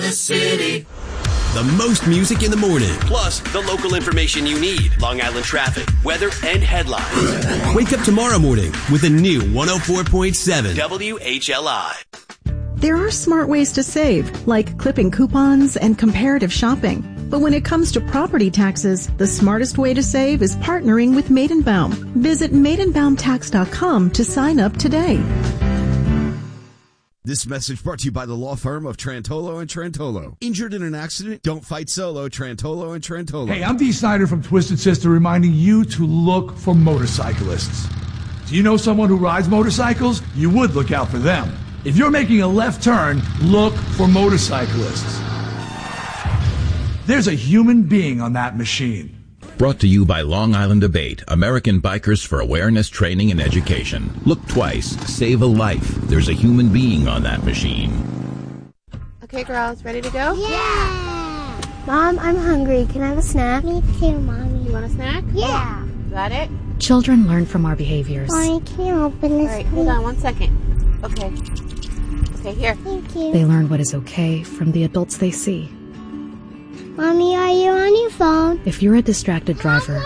City. The most music in the morning. Plus, the local information you need. Long Island traffic, weather, and headlines. Wake up tomorrow morning with a new 104.7 WHLI. There are smart ways to save, like clipping coupons and comparative shopping. But when it comes to property taxes, the smartest way to save is partnering with Maidenbaum. Visit maidenbaumtax.com to sign up today. This message brought to you by the law firm of Trantolo & Trantolo. Injured in an accident? Don't fight solo. Trantolo & Trantolo. Hey, I'm Dee Snyder from Twisted Sister reminding you to look for motorcyclists. Do you know someone who rides motorcycles? You would look out for them. If you're making a left turn, look for motorcyclists. There's a human being on that machine. Brought to you by Long Island Debate, American Bikers for Awareness, Training, and Education. Look twice, save a life. There's a human being on that machine. Okay, girls, ready to go? Yeah! Mom, I'm hungry. Can I have a snack? Me too, Mommy. You want a snack? Yeah! Got it? Children learn from our behaviors. Mommy, can you open this? All right, hold on 1 second. Okay. Okay, here. Thank you. They learn what is okay from the adults they see. Mommy, are you on your phone? If you're a distracted driver,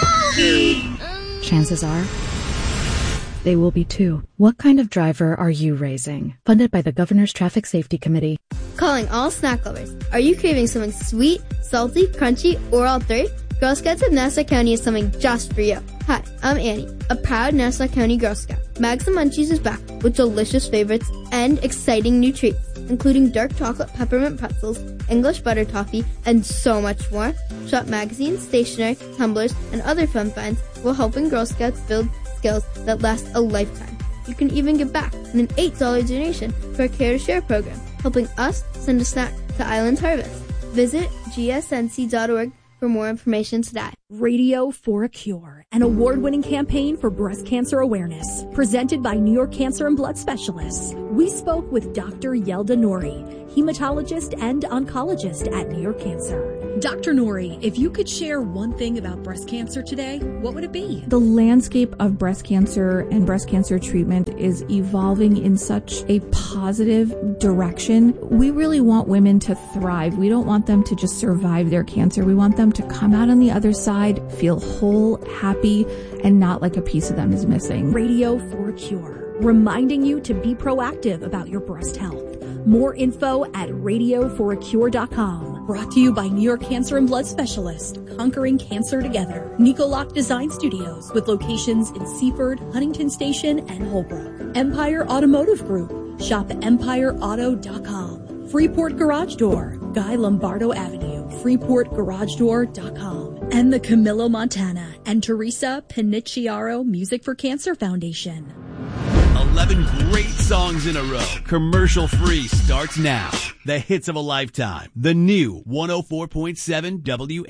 chances are they will be too. What kind of driver are you raising? Funded by the Governor's Traffic Safety Committee. Calling all snack lovers. Are you craving something sweet, salty, crunchy, or all three? Girl Scouts of Nassau County is something just for you. Hi, I'm Annie, a proud Nassau County Girl Scout. Mags and Munchies is back with delicious favorites and exciting new treats, including dark chocolate peppermint pretzels, English butter toffee, and so much more. Shop magazines, stationery, tumblers, and other fun finds while helping Girl Scouts build skills that last a lifetime. You can even give back in an $8 donation for our Care to Share program, helping us send a snack to Islands Harvest. Visit gsnc.org for more information today. Radio for a Cure, an award-winning campaign for breast cancer awareness, presented by New York Cancer and Blood Specialists. We spoke with Dr. Yelda Nouri, hematologist and oncologist at New York Cancer. Dr. Nouri, if you could share one thing about breast cancer today, what would it be? The landscape of breast cancer and breast cancer treatment is evolving in such a positive direction. We really want women to thrive. We don't want them to just survive their cancer. We want them to come out on the other side, feel whole, happy, and not like a piece of them is missing. Radio for a Cure, reminding you to be proactive about your breast health. More info at radioforacure.com. Brought to you by New York Cancer and Blood Specialists, conquering cancer together. Nicolak Design Studios, with locations in Seaford, Huntington Station, and Holbrook. Empire Automotive Group. Shop at empireauto.com. Freeport Garage Door, Guy Lombardo Avenue, freeportgaragedoor.com. And the Camillo Montana and Teresa Panicciaro Music for Cancer Foundation. 11 great songs in a row. Commercial free starts now. The hits of a lifetime. The new 104.7 WHLI.